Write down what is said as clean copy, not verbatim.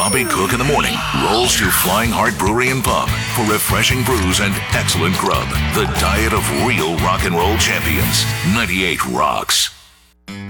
Bobby Cook in the morning rolls to Flying Heart Brewery and Pub for refreshing brews and excellent grub. The diet of real rock and roll champions. 98 Rocks.